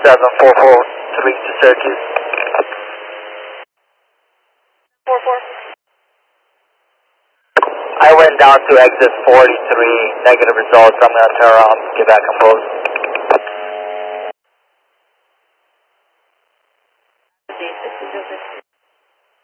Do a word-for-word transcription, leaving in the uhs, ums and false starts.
seven four four three to Syracuse. four four. I went down to exit forty-three, negative results. I'm going to turn around, get back on post. This is Joseph.